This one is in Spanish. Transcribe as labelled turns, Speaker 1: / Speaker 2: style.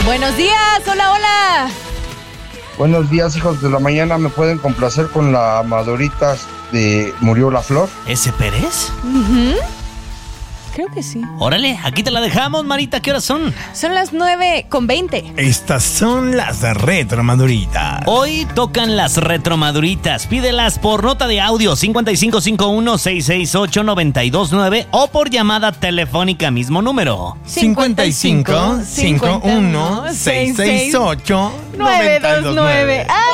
Speaker 1: Buenos días, hola, hola.
Speaker 2: Buenos días, hijos de la mañana. ¿Me pueden complacer con la Maduritas de Murió la Flor?
Speaker 3: ¿Ese Pérez?
Speaker 1: Creo que sí.
Speaker 3: Órale, aquí te la dejamos, Marita. ¿Qué horas son?
Speaker 1: Son las 9:20.
Speaker 4: Estas son las retromaduritas.
Speaker 3: Hoy tocan las retromaduritas. Pídelas por nota de audio 5551-668-929 o por llamada telefónica, mismo número.
Speaker 4: 55 51 668
Speaker 1: 929. ¡Ay!